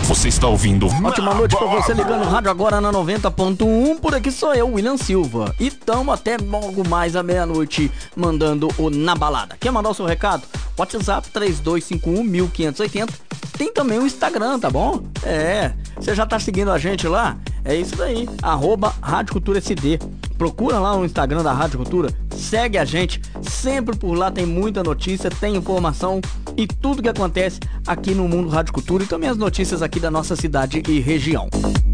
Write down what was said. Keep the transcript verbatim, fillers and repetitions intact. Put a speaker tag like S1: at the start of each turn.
S1: Você está ouvindo...
S2: Ótima noite pra você ligando o rádio agora na noventa ponto um. Por aqui sou eu, William Silva. E tamo até logo mais à meia-noite mandando o Na Balada. Quer mandar o seu recado? WhatsApp três dois cinco um, quinze oito zero. Tem também o Instagram, tá bom? É, você já tá seguindo a gente lá? É isso daí, arroba Rádio Cultura S D. Procura lá no Instagram da Rádio Cultura, segue a gente, sempre por lá tem muita notícia, tem informação e tudo que acontece aqui no mundo Rádio Cultura e também as notícias aqui da nossa cidade e região.